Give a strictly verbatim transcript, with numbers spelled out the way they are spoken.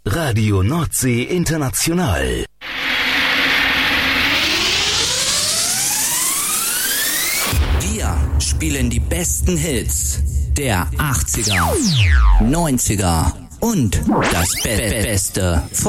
Radio Nordsee International. Wir spielen die besten Hits der achtziger, neunziger und das Be- Beste